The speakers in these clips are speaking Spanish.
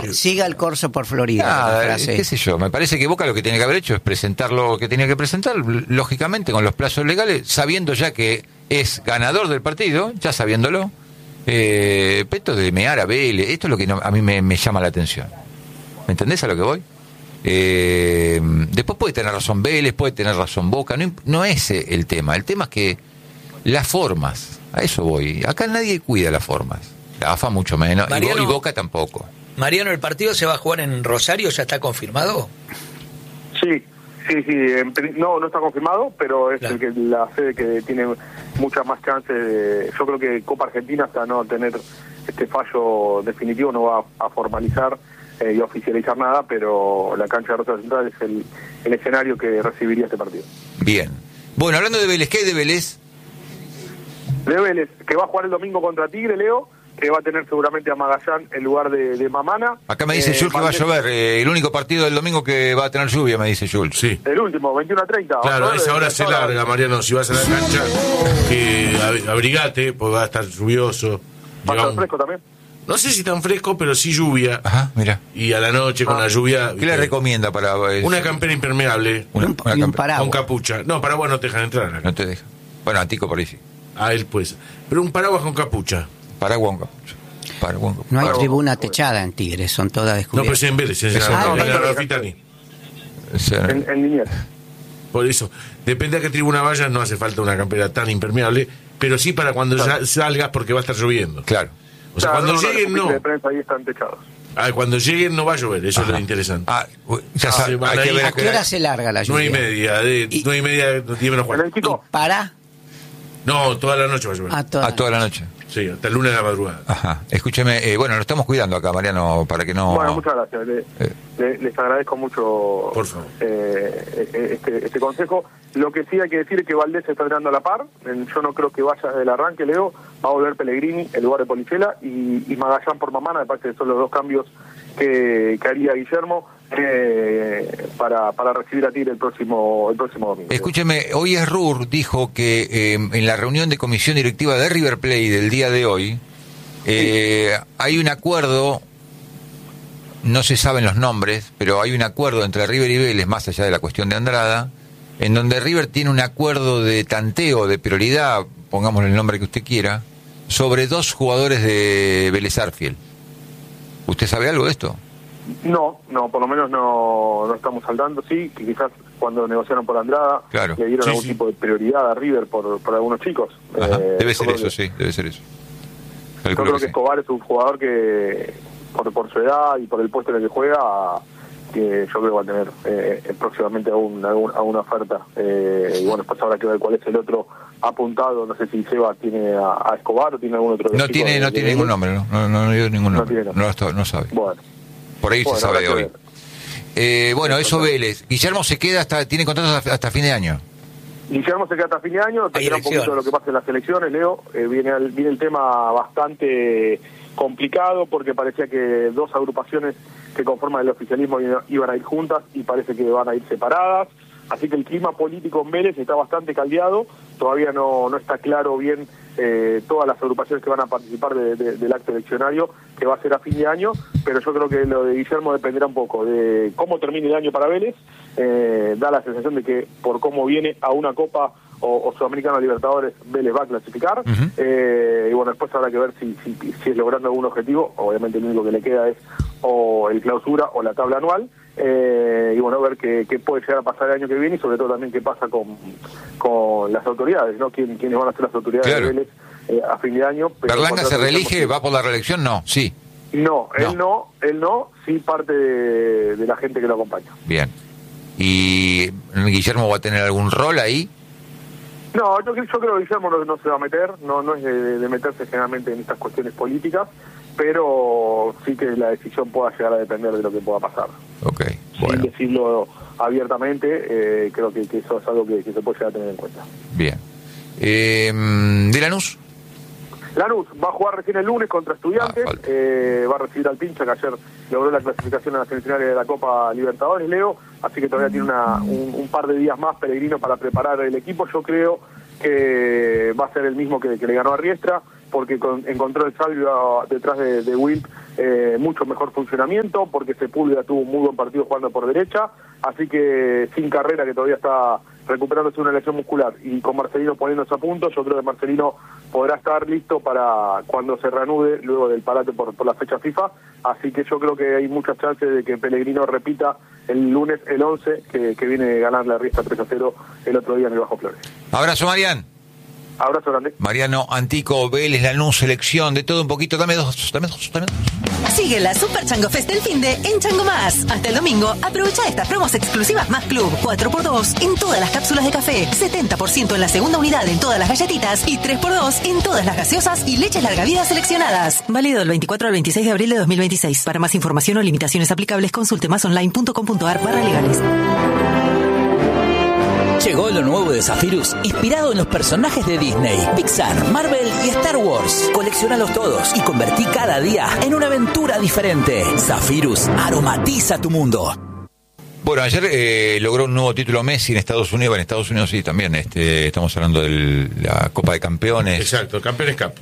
Siga el corso por Florida. Qué sé yo, me parece que Boca lo que tiene que haber hecho es presentar lo que tenía que presentar, lógicamente con los plazos legales, sabiendo ya que es ganador del partido, ya sabiéndolo. Esto de mear a Vélez, esto es lo que a mí me llama la atención. ¿Me entendés a lo que voy? Después puede tener razón Vélez, puede tener razón Boca, no es el tema es que las formas, a eso voy, acá nadie cuida las formas, la AFA mucho menos, Mariano, y Boca tampoco. Mariano, ¿el partido se va a jugar en Rosario? ¿Ya está confirmado? Sí, no está confirmado, pero es claro. la sede que tiene muchas más chances. Yo creo que Copa Argentina, hasta no tener este fallo definitivo, no va a formalizar y oficializar nada, pero la cancha de Rosario Central es el escenario que recibiría este partido. Bien. Bueno, hablando de Vélez, ¿qué hay de Vélez? De Vélez, que va a jugar el domingo contra Tigre, Leo, que va a tener seguramente a Magallán en lugar de Mamana. Acá me dice Jules que va a llover, el único partido del domingo que va a tener lluvia, me dice Jules. Sí. El último, 21:30. Claro, a esa hora se larga, Mariano, si vas a la cancha, que abrigate, porque va a estar lluvioso. ¿Va a estar fresco también? No sé si tan fresco, pero sí lluvia. Ajá, mira. Y a la noche con la lluvia... ¿Qué le recomienda para...? Una campera impermeable. Un paraguas. Con capucha. No, paraguas no te dejan entrar. No te dejan. Bueno, Antico por ahí sí. A él pues. Pero un paraguas con capucha. Paraguas con capucha. No hay tribuna techada en Tigres, son todas descubiertas. No, pero es en Vélez, en Rafitani. En Liniers. Por eso, depende a qué tribuna vayas, no hace falta una campera tan impermeable, pero sí para cuando ya salgas porque va a estar lloviendo. Claro. O sea, cuando lleguen, no. De prensa ahí están techados. Cuando lleguen no va a llover, eso es lo interesante. Ya sabe, hay que ver ¿A qué hora se larga la lluvia? 9:30, 10 menos cuarto. ¿Para? No, toda la noche va a llover. Toda la noche. Sí, hasta el lunes de la madrugada. Ajá. Escúcheme, bueno, lo estamos cuidando acá, Mariano, para que no... Bueno, muchas gracias. Les agradezco mucho por favor. Este consejo. Lo que sí hay que decir es que Valdés se está tirando a la par. Yo no creo que vaya desde el arranque, Leo. Va a volver Pellegrini en lugar de Polichela y Magallán por Mamana. Me parece que son los dos cambios que haría Guillermo para recibir a Tigre el próximo domingo. Escúcheme, hoy Esrur dijo que en la reunión de comisión directiva de River Plate del día de hoy hay un acuerdo, no se saben los nombres, pero hay un acuerdo entre River y Vélez, más allá de la cuestión de Andrada, en donde River tiene un acuerdo de tanteo, de prioridad, pongámosle el nombre que usted quiera, sobre 2 jugadores de Vélez Arfiel. ¿Usted sabe algo de esto? No, por lo menos no estamos saltando, sí, que quizás cuando negociaron por Andrada le dieron algún tipo de prioridad a River por algunos chicos. Debe ser eso, debe ser eso. Yo creo que Escobar es un jugador que, por su edad y por el puesto en el que juega, que yo creo que va a tener próximamente alguna oferta. Y bueno, después habrá que ver cuál es el otro apuntado. No sé si Seba tiene a Escobar o tiene algún otro. No tiene ningún nombre, no dio ningún nombre. No sabe. Bueno. Por ahí se sabe hoy. Bueno, eso Vélez. Guillermo se queda tiene contratos hasta fin de año. Guillermo se queda hasta fin de año, dependerá un poquito de lo que pase en las elecciones, Leo. Viene el tema bastante complicado porque parecía que 2 agrupaciones que conforman el oficialismo iban a ir juntas y parece que van a ir separadas. Así que el clima político en Vélez está bastante caldeado. Todavía no está claro bien todas las agrupaciones que van a participar del acto eleccionario, que va a ser a fin de año, pero yo creo que lo de Guillermo dependerá un poco de cómo termine el año para Vélez. Da la sensación de que por cómo viene a una Copa o Sudamericana Libertadores, Vélez va a clasificar. Y bueno, después habrá que ver si es logrando algún objetivo. Obviamente el único que le queda es o el clausura o la tabla anual. Y bueno, ver qué puede llegar a pasar el año que viene y sobre todo también qué pasa con las autoridades, ¿no? ¿Quiénes van a ser las autoridades de Vélez a fin de año? ¿Berlanga se reelige? ¿Va por la reelección? No, sí. No, él no, sí parte de la gente que lo acompaña. Bien. ¿Y Guillermo va a tener algún rol ahí? No, yo creo que Guillermo no se va a meter, no es de meterse generalmente en estas cuestiones políticas, pero sí que la decisión pueda llegar a depender de lo que pueda pasar. Ok, bueno. Sin decirlo abiertamente, creo que eso es algo que se puede llegar a tener en cuenta. Bien. ¿De Lanús? Lanús va a jugar recién el lunes contra Estudiantes, va a recibir al Pincha, que ayer logró la clasificación a las semifinales de la Copa Libertadores, Leo, así que todavía tiene un par de días más Pellegrino para preparar el equipo. Yo creo que va a ser el mismo que le ganó a Riestra, porque encontró el Salvio detrás de Wilp mucho mejor funcionamiento, porque Sepúlveda tuvo un muy buen partido jugando por derecha, así que sin Carrera, que todavía está recuperándose una lesión muscular, y con Marcelino poniéndose a punto, yo creo que Marcelino podrá estar listo para cuando se reanude luego del parate por la fecha FIFA, así que yo creo que hay muchas chances de que Pellegrino repita el lunes el 11 que viene a ganar la Riestra 3-0 el otro día en el Bajo Flores. Abrazo, Marian. Abrazo grande. Mariano Antico, Vélez, Lanús, selección, de todo un poquito. Dame dos. Sigue la Super Chango Fest del finde en Chango Más. Hasta el domingo, aprovecha estas promos exclusivas Más Club. 4x2 en todas las cápsulas de café, 70% en la segunda unidad en todas las galletitas y 3x2 en todas las gaseosas y leches larga vida seleccionadas. Válido del 24 al 26 de abril de 2026. Para más información o limitaciones aplicables, consulte masonline.com.ar/legales. Llegó lo nuevo de Zephyrus, inspirado en los personajes de Disney, Pixar, Marvel y Star Wars. Colecciónalos todos y convertí cada día en una aventura diferente. Zephyrus, aromatiza tu mundo. Bueno, ayer logró un nuevo título Messi en Estados Unidos. Bueno, en Estados Unidos sí, también. Estamos hablando de la Copa de Campeones. Exacto, Campeones Cup.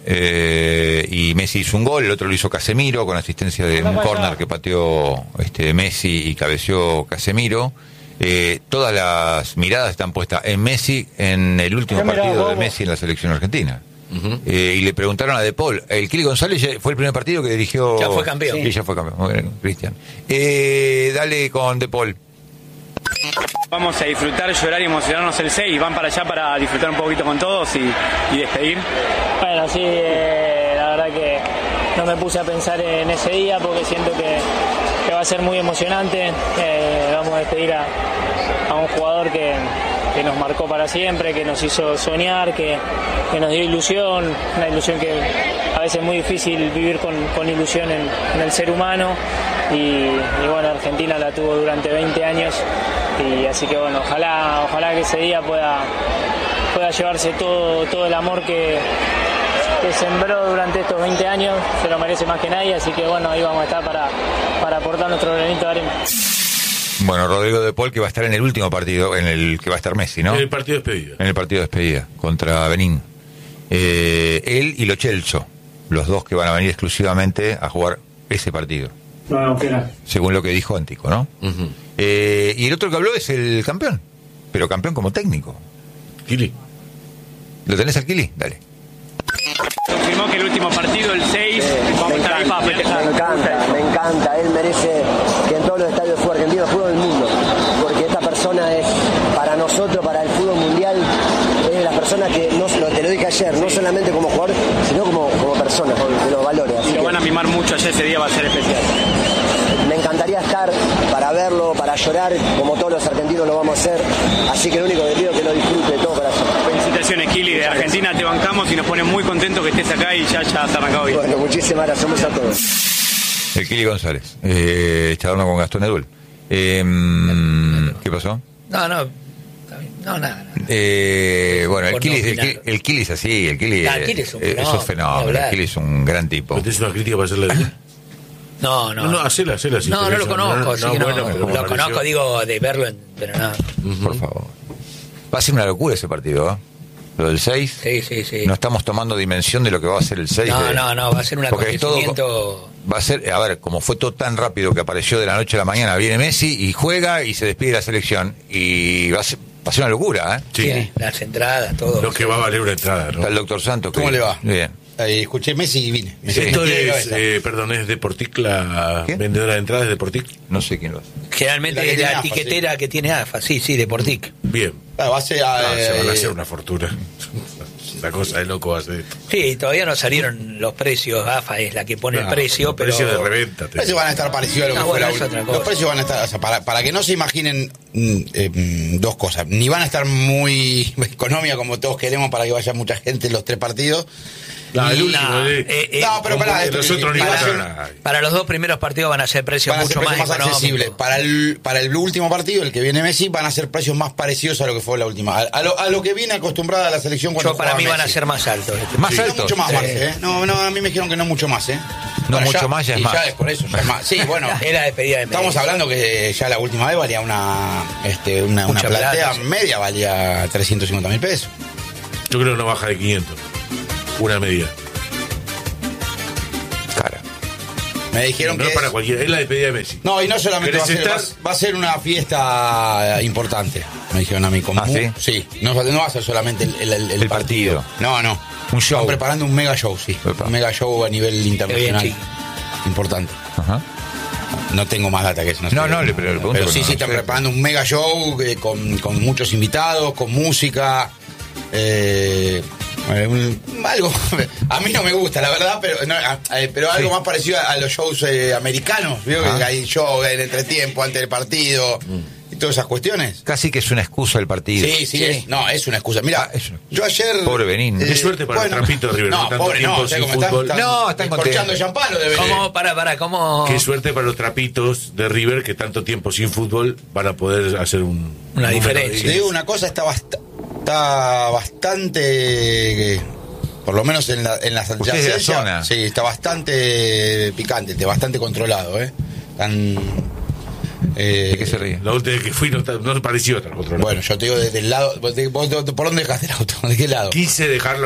Y Messi hizo un gol, el otro lo hizo Casemiro, con asistencia de un córner que pateó Messi y cabeció Casemiro. Todas las miradas están puestas en Messi, en el último partido de Messi en la selección argentina. Y le preguntaron a De Paul, el Kili González fue el primer partido que dirigió. Ya fue campeón. Sí, ya fue campeón. Muy bien, Cristian. Dale con De Paul. Vamos a disfrutar, llorar y emocionarnos el 6. Van para allá para disfrutar un poquito con todos y despedir. Bueno, sí, la verdad que no me puse a pensar en ese día porque siento que va a ser muy emocionante. Vamos a despedir a un jugador que nos marcó para siempre, que nos hizo soñar, que nos dio ilusión, una ilusión que a veces es muy difícil vivir con ilusión en el ser humano y bueno, Argentina la tuvo durante 20 años y así que bueno, ojalá que ese día pueda llevarse todo el amor que sembró durante estos 20 años, se lo merece más que nadie, así que bueno, ahí vamos a estar para aportar nuestro granito de arena. Bueno, Rodrigo De Paul, que va a estar en el último partido, en el que va a estar Messi, ¿no? En el partido de despedida. En el partido de despedida, contra Benín. Él y Lo Celso, los dos que van a venir exclusivamente a jugar ese partido. No, espera. Según lo que dijo Antico, ¿no? Uh-huh. Y el otro que habló es el campeón, pero campeón como técnico. Kili. ¿Lo tenés al Kili? Dale. Confirmó que el último partido, el 6, vamos a estar ahí para festejar. Me encanta, él merece que en todos los estadios de fútbol argentino, fútbol del mundo, porque esta persona es, para nosotros, para el fútbol mundial, es de las personas que, te lo dije ayer, no solamente como jugador, sino como persona, de los valores. Y lo van a mimar mucho, ayer ese día va a ser especial. Me encantaría estar para verlo, para llorar, como todos los argentinos lo vamos a hacer, así que lo único que pido es que lo disfrute de todo corazón. Felicitaciones, Kili, de Argentina te bancamos y nos pone muy contentos que estés acá y ya has arrancado bien. Bueno, muchísimas gracias a todos. El Kili González, charlando con Gastón Edul. ¿Qué pasó? No, nada. Bueno, el Kili es así, el Kili es un fenómeno, el Kili es un gran tipo. ¿Tienes una crítica para hacerle ahí? No, hacela. Si no lo conozco, lo conozco, digo, de verlo, pero nada. Por favor. Va a ser una locura ese partido, ¿eh? Lo del 6. Sí. No estamos tomando dimensión de lo que va a ser el 6. No, va a ser un acontecimiento. Va a ser, a ver, como fue todo tan rápido que apareció de la noche a la mañana, viene Messi y juega y se despide de la selección. Y va a ser una locura, ¿eh? Sí, las entradas, todo. Lo que va a valer una entrada, ¿no? Está el doctor Santos. ¿Cómo le va? Bien. Escuché Messi y vine. Esto es, es Deportic, la vendedora de entradas de Deportic. No sé quién lo hace. Generalmente es la etiquetera que tiene AFA, sí, Deportic. Bien. Se van a hacer una fortuna. La cosa de loco hace esto. Sí, todavía no salieron los precios. AFA es la que pone el precio, pero. Precios de reventa. Los precios van a estar parecidos a lo que fue la última. Los precios van a estar, o sea, para que no se imaginen dos cosas. Ni van a estar muy económicos como todos queremos para que vaya mucha gente en los 3 partidos. Pero para los 2 primeros partidos van a ser precios mucho más accesibles. Para el último partido, el que viene Messi, van a ser precios más parecidos a lo que fue la última. A lo que viene acostumbrada la selección cuando para mí Messi. Van a ser más altos. Más altos. No mucho más, No, a mí me dijeron que no mucho más, No mucho más, ya es más. Ya es por eso, ya es más. Sí, bueno. Era despedida de Messi. Estamos hablando que ya la última vez valía una platea media, valía 350.000 pesos. Yo creo que no baja de 500. Una media. Me dijeron no que es para cualquiera, es la despedida de Messi. No, y no solamente va a ser una fiesta importante, me dijeron a mí. ¿Sí? No va a ser solamente el partido. No. Un show. Están preparando un mega show, sí. Epa. Un mega show a nivel internacional. Bien, importante. Ajá. No tengo más data que eso. No, le pregunto. Pero sí, están preparando un mega show con muchos invitados, con música. Algo, a mí no me gusta, la verdad, pero algo más parecido a los shows americanos. ¿Vio? Que hay show en entretiempo, antes del partido. Y todas esas cuestiones. Casi que es una excusa el partido. Sí. Es una excusa. Mira, yo ayer... Pobre Benín. Qué suerte para el trapito de River. No, pobre, tiempo sin fútbol. Están corchando champán de Benín. ¿Cómo? Qué suerte para los trapitos de River que tanto tiempo sin fútbol van a poder hacer una diferencia. Te digo una cosa, está bastante... por lo menos en la zona. Sí, está bastante picante, bastante controlado, ¿De qué se ríe? La última vez que fui no pareció tan controlado. Bueno, yo te digo desde el lado... ¿Por dónde dejaste el auto? ¿De qué lado? Quise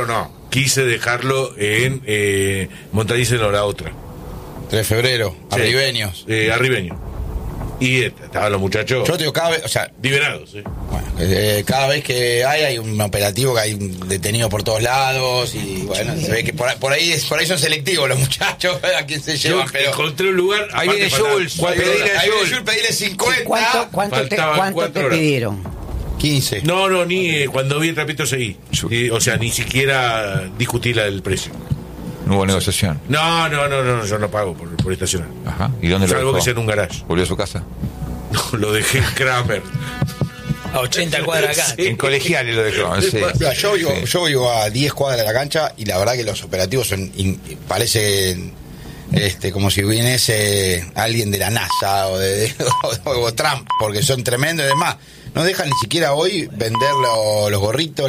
dejarlo en Montadice, en la otra. 3 de febrero, sí. Arribeños. Y estaban los muchachos. Yo te digo, cada vez, liberados, ¿sí? Bueno, cada vez que hay un operativo, que hay un detenido por todos lados, y bueno, se ve que por ahí son selectivos los muchachos, a quién se llevan, pero encontré un lugar. Ahí viene Jules, pedile 50. ¿Cuánto te pidieron? 15. No, ni cuando vi el trapito seguí. O sea, ni siquiera discutí el precio. ¿No hubo negociación? No, yo no pago por estacionar. Ajá. ¿Y dónde lo dejó? Salvo que sea en un garage. ¿Volvió a su casa? No, lo dejé en Kramer. A 80 cuadras acá. Sí. En Colegiales lo dejó. Sí. Yo vivo a 10 cuadras de la cancha y la verdad que los operativos parecen como si viniese alguien de la NASA o Trump, porque son tremendos y demás. No dejan ni siquiera hoy vender los gorritos,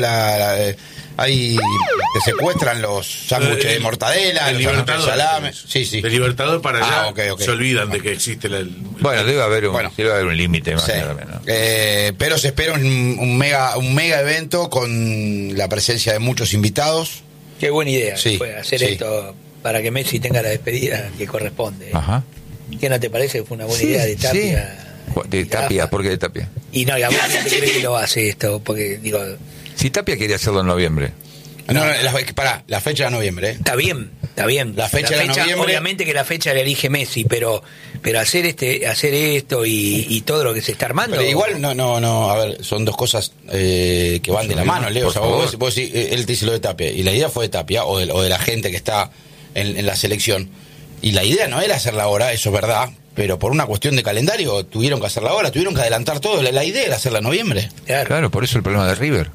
ahí te secuestran los sándwiches de mortadela, los sándwiches de salame. Sí. De Libertador para allá okay. Se olvidan de que existe Bueno, debe haber un límite más. Sí. También, ¿no? Pero se espera un mega evento con la presencia de muchos invitados. Qué buena idea hacer esto para que Messi tenga la despedida que corresponde. Ajá. ¿Qué no te parece que fue una buena idea de Tapia? ¿De Tapia? ¿Por qué de Tapia? Y no, la gente cree que lo hace esto, porque digo... Si Tapia quería hacerlo en noviembre. No, la fecha de noviembre. Está bien. La fecha de noviembre. Obviamente que la fecha la elige Messi, pero hacer esto y todo lo que se está armando. Pero igual no, a ver, son dos cosas que van de la mano, Leo. O sea, vos decís, él te dice lo de Tapia, y la idea fue de Tapia, o de la gente que está en la selección. Y la idea no era hacerla ahora, eso es verdad, pero por una cuestión de calendario tuvieron que hacerla ahora, tuvieron que adelantar todo. La idea era hacerla en noviembre. Claro, por eso el problema de River.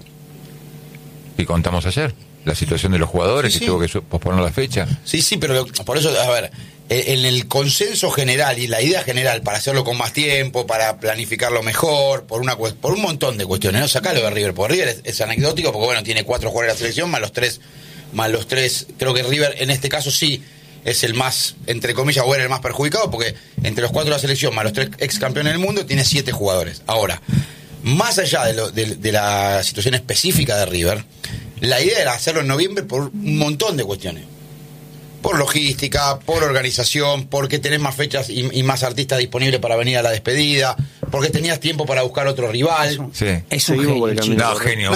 Y contamos ayer la situación de los jugadores, que tuvo que posponer la fecha. Sí, pero por eso, a ver, en el consenso general y la idea general para hacerlo con más tiempo, para planificarlo mejor, por un montón de cuestiones, no sacalo de River, porque River es anecdótico, porque bueno, tiene 4 jugadores de la selección, más los tres, creo que River en este caso sí es el más, entre comillas, o era el más perjudicado, porque entre los 4 de la selección, más los 3 ex campeones del mundo, tiene 7 jugadores. Ahora, más allá de la situación específica de River, la idea era hacerlo en noviembre por un montón de cuestiones. Por logística, por organización, porque tenés más fechas y más artistas disponibles para venir a la despedida, porque tenías tiempo para buscar otro rival. Es un genio, chico. No, genio.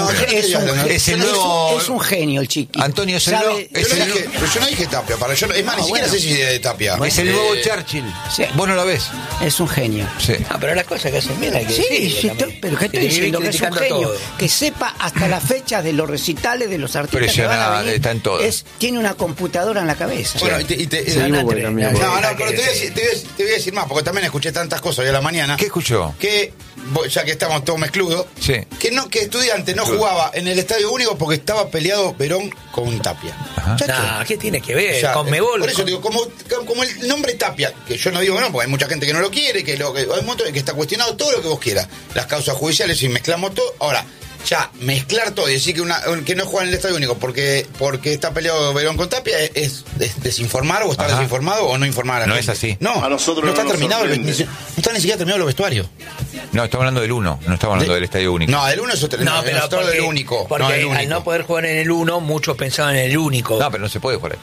Es un genio el chiquito. Antonio, yo no dije Tapia. Es más, ni siquiera sé si es de Tapia. Es el nuevo Churchill. Sí. Vos no lo ves. Es un genio. Sí. Pero las cosas que hacen bien hay que decir. Pero ¿qué estoy diciendo? Que es un genio. Que sepa hasta las fechas de los recitales de los artistas que van a venir. Está en todo. Tiene una computadora en la cabeza. Bueno, pero te voy a decir más, porque también escuché tantas cosas hoy a la mañana. ¿Qué escuchó? Que, ya que estamos todos mezcludos, que Estudiante no jugaba en el Estadio Único porque estaba peleado Verón con Tapia. ¿Qué tiene que ver? Con Mebol. Por eso digo, como el nombre Tapia, que yo no digo no, porque hay mucha gente que no lo quiere, hay un montón que está cuestionado, todo lo que vos quieras. Las causas judiciales, y mezclamos todo. Ahora, ya mezclar todo y decir que no juega en el Estadio Único porque está peleado Verón con Tapia es desinformar o estar desinformado o no informar a la gente. Es así. No, a nosotros no está terminado no están ni siquiera terminados los vestuarios. No, estamos hablando del 1, no estamos hablando del Estadio Único. No, del 1 es otro. No, pero del único. Porque al no poder jugar en el 1, muchos pensaban en el único. No, pero no se puede jugar ahí.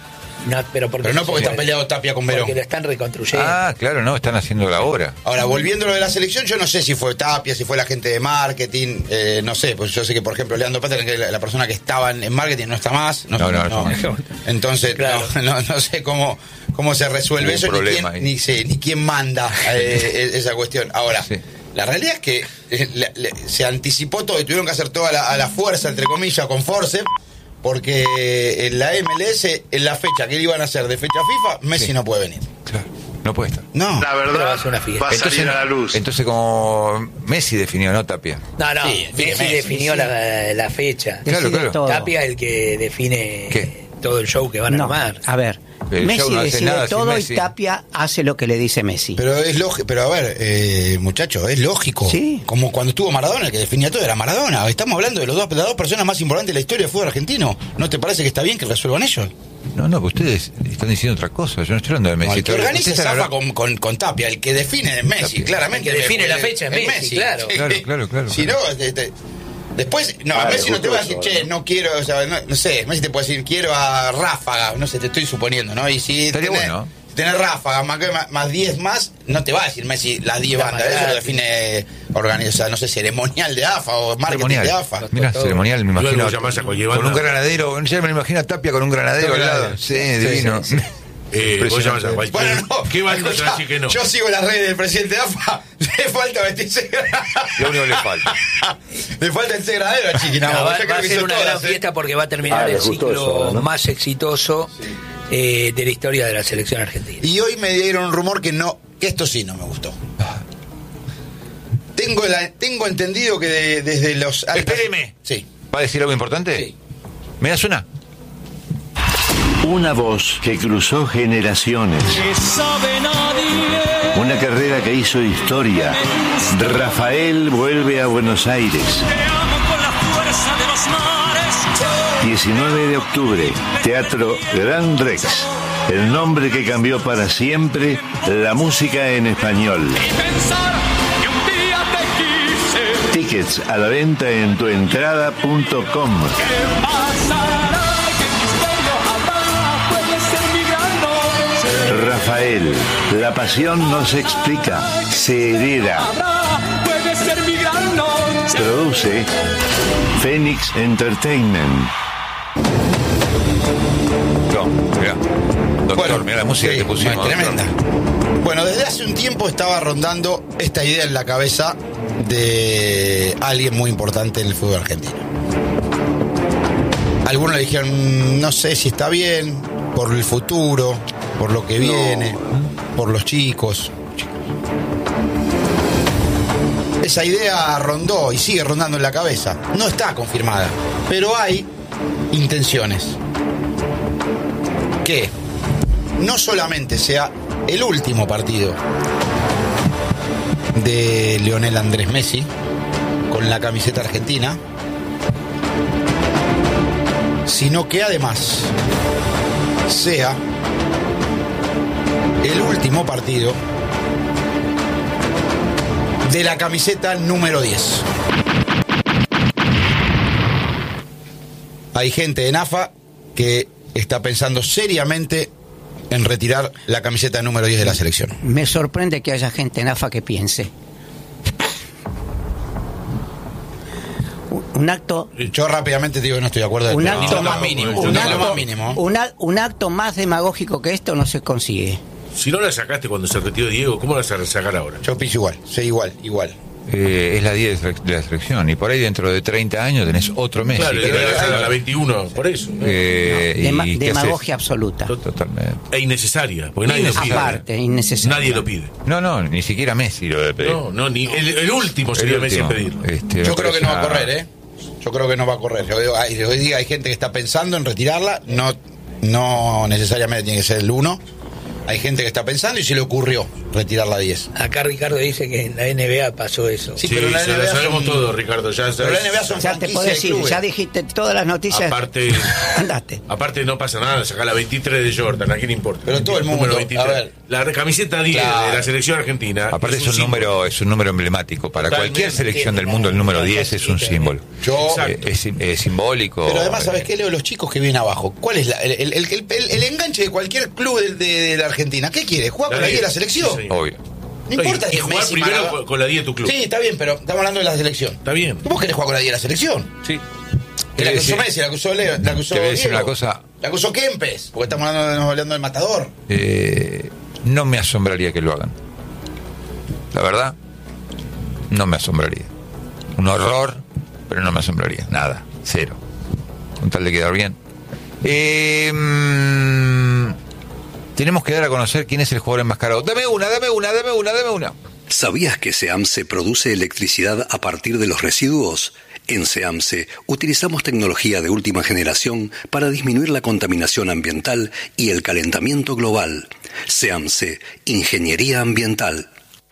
pero no porque está peleado Tapia con Verón. Porque lo están reconstruyendo. Claro, no, están haciendo la obra. Ahora, volviendo a lo de la selección, yo no sé si fue Tapia, si fue la gente de marketing, no sé, pues yo sé que, por ejemplo, Leandro Pater, que la persona que estaba en marketing no está más. No. Entonces, claro. no sé cómo se resuelve eso, ni quién manda esa cuestión. Ahora, la realidad es que se anticipó todo y tuvieron que hacer toda a la fuerza, entre comillas, con force, porque en la MLS, en la fecha que iban a hacer de fecha FIFA, Messi no puede venir. Claro, no puede estar. No. La verdad va a salir a la luz. Entonces, como Messi definió, ¿no, Tapia? No, Messi definió la fecha. Claro. Tapia es el que define todo el show que van a armar. A ver, Messi decide todo y Tapia hace lo que le dice Messi. Pero es lógico, pero a ver, muchachos, es lógico. Sí. Como cuando estuvo Maradona, el que definía todo era Maradona. Estamos hablando de las dos personas más importantes de la historia del fútbol argentino. ¿No te parece que está bien que resuelvan ellos? No, pues ustedes están diciendo otra cosa. Yo no estoy hablando de Messi. No, el que organiza zafa con Tapia, el que define es Messi, Tapia. Claramente. El que define la fecha es Messi, claro. Claro. Si no, después, Messi no te va a decir, no quiero, o sea, no sé, Messi te puede decir, quiero a Ráfaga, no sé, te estoy suponiendo, ¿no? Y si tenés Ráfaga más 10 más, no te va a decir Messi las 10 bandas, eso lo define no sé, ceremonial de AFA o marketing de AFA. Mira, ceremonial, me imagino, con un granadero, ya me imagino a Tapia con un granadero al lado. Sí, divino. Bueno, no. ¿Qué banda te va a decir que no? Yo sigo las redes del presidente de AFA. Le falta vestirse. Lo único que le falta. Le falta el granadero a Chiqui. Va a ser una gran fiesta porque va a terminar el ciclo más exitoso de la historia de la selección argentina. Y hoy me dieron un rumor que esto sí no me gustó. Tengo entendido que desde los... Espéreme. Sí. ¿Va a decir algo importante? Sí. ¿Me das una? Una voz que cruzó generaciones. Una carrera que hizo historia. Rafael vuelve a Buenos Aires. 19 de octubre, Teatro Gran Rex. El nombre que cambió para siempre la música en español. Tickets a la venta en tuentrada.com. Rafael, la pasión no se explica, se hereda. Produce Phoenix Entertainment. Doctor, mira la música que pusimos. Tremenda. Bueno, desde hace un tiempo estaba rondando esta idea en la cabeza de alguien muy importante en el fútbol argentino. Algunos le dijeron, no sé si está bien, por el futuro, por lo que viene, por los chicos. Esa idea rondó y sigue rondando en la cabeza. No está confirmada, pero hay intenciones. Que no solamente sea el último partido de Lionel Andrés Messi con la camiseta argentina, sino que además sea el último partido de la camiseta número 10. Hay gente en AFA que está pensando seriamente en retirar la camiseta número 10 de la selección. Me sorprende que haya gente en AFA que piense. Un acto... Yo rápidamente digo que no estoy de acuerdo. Un acto más mínimo. Un acto más demagógico que esto no se consigue. Si no la sacaste cuando se retiró Diego, ¿cómo la vas a sacar ahora? Yo pienso igual, sí, igual. Es la 10 de la selección y por ahí dentro de 30 años tenés otro Messi. Claro, a la 21, por eso. Demagogia absoluta. Totalmente. E innecesaria, porque nadie lo pide. Aparte, innecesaria. Nadie lo pide. No, ni siquiera Messi lo debe pedir. No, ni el último sería Messi en pedirlo. Yo creo que no va a correr, Yo creo que no va a correr. Hoy día hay gente que está pensando en retirarla, no necesariamente tiene que ser el 1. Hay gente que está pensando y se le ocurrió. retirar la 10. Acá Ricardo dice que en la NBA pasó eso. Sí, pero en la NBA lo sabemos todo, Ricardo. Pero la NBA son ya te puedo decir, ya dijiste todas las noticias. Aparte, aparte no pasa nada, saca la 23 de Jordan, ¿a quién importa? Pero todo el mundo, a ver, la camiseta 10 de la selección argentina. Aparte es un número emblemático. Para cualquier selección del mundo el número 10 es un símbolo. Es simbólico. Pero además, ¿sabes qué, Leo? Los chicos que vienen abajo, ¿cuál es el enganche de cualquier club de la Argentina? ¿Qué quiere? ¿Jugar con la 10 de la selección? Sí, obvio. No importa que jugar primero con la 10 de tu club. Sí, está bien, pero estamos hablando de la selección. Está bien. ¿Vos querés jugar con la 10 de la selección? Sí. La acusó Messi, la acusó Leo, la acusó Diego, una cosa. La acusó Kempes, porque estamos hablando del matador. No me asombraría que lo hagan. La verdad, no me asombraría. Un horror, pero no me asombraría. Nada, cero. Con tal de quedar bien. Tenemos que dar a conocer quién es el jugador enmascarado. Dame una. ¿Sabías que SEAMSE produce electricidad a partir de los residuos? En SEAMSE utilizamos tecnología de última generación para disminuir la contaminación ambiental y el calentamiento global. SEAMSE, Ingeniería Ambiental.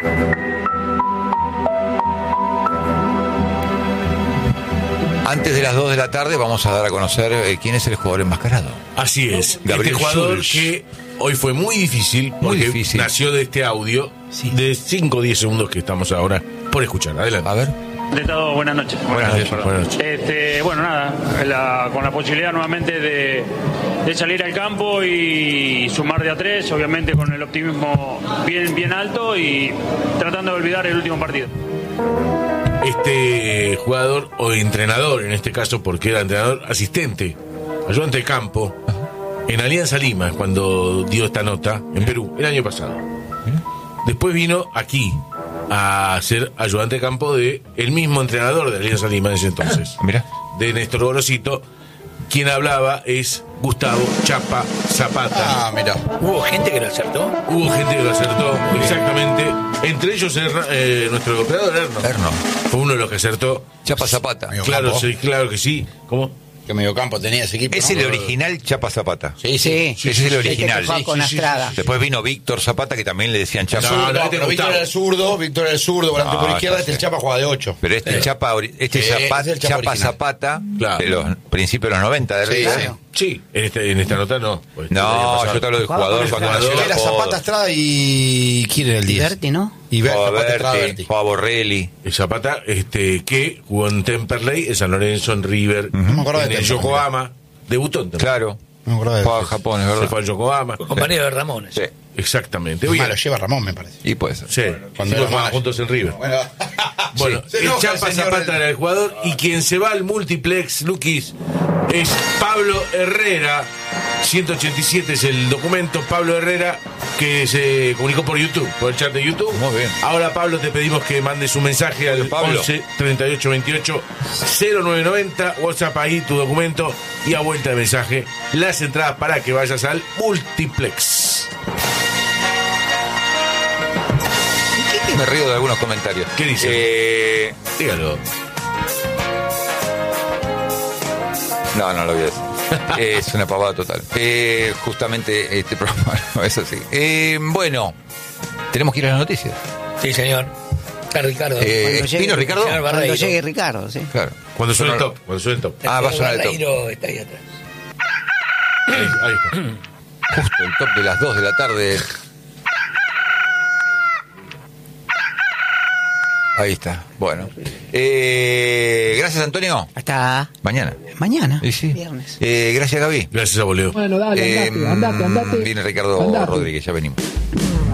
Antes de las 2 de la tarde vamos a dar a conocer quién es el jugador enmascarado. Así es. Gabriel jugador Schulz. Que hoy fue muy difícil porque nació de este audio de 5 o 10 segundos que estamos ahora por escuchar. Adelante. A ver. De todo, buenas noches. Buenas noches. Bueno, nada, con la posibilidad nuevamente de salir al campo y sumar de a 3, obviamente con el optimismo bien alto y tratando de olvidar el último partido. Este jugador o entrenador, en este caso porque era entrenador asistente, ayudante de campo, en Alianza Lima, cuando dio esta nota, en Perú, el año pasado. Después vino aquí a ser ayudante de campo de el mismo entrenador de Alianza Lima en ese entonces, de Néstor Gorosito. Quien hablaba es Gustavo Chapa Zapata. Ah, mira. ¿Hubo gente que lo acertó? Hubo gente que lo acertó, exactamente. Entre ellos nuestro operador Erno. Fue uno de los que acertó. Chapa Zapata. Claro, sí, claro que sí. ¿Cómo? Que mediocampo tenía ese equipo. Es el original Chapa Zapata. Sí. Ese es el original. Con Astrada. Después vino Víctor Zapata, que también le decían Chapa. Pero Víctor era el zurdo, volante por izquierda, el Chapa jugaba de 8. Pero Chapa Zapata, de los principios de los 90 de River. Sí, en esta nota no. No, yo te hablo del jugador cuando nació. Era Zapata, Estrada y... ¿quién era el 10? Berti, ¿no? Y Berti, Borrelli. El Zapata, que jugó en Temperley, en San Lorenzo, en River, en el Yokohama. Debutó en Temperley. Claro. Fue a Japón, es verdad. Se fue al Yokohama. Compañero de Ramones. Sí. Exactamente. Lo lleva Ramón, me parece. Y puede ser. Sí, cuando jugaban juntos en River. Bueno, el Chapa Zapata era el jugador y quien se va al multiplex, Luquis, es Pablo Herrera. 187 es el documento. Pablo Herrera, que se comunicó por YouTube, por el chat de YouTube. Muy bien. Ahora, Pablo, te pedimos que mandes un mensaje al 11 38 28 0990. WhatsApp ahí tu documento y a vuelta de mensaje las entradas para que vayas al multiplex. Me río de algunos comentarios. ¿Qué dice? Dígalo. No lo voy a decir. Es una pavada total. Justamente este programa no es así. Bueno, tenemos que ir a las noticias. Sí, señor. Está Ricardo. ¿Vino Ricardo? Cuando llegue Ricardo, sí. Claro. Cuando suene el top. Va a sonar el top. Está ahí atrás. Ahí está. Justo el top de las 2 de la tarde. Ahí está. Bueno. Gracias, Antonio. Hasta mañana. Sí. Viernes. Gracias, Gaby. Gracias a vos, Leo. Bueno, dale, andate. Viene Ricardo Rodríguez, ya venimos.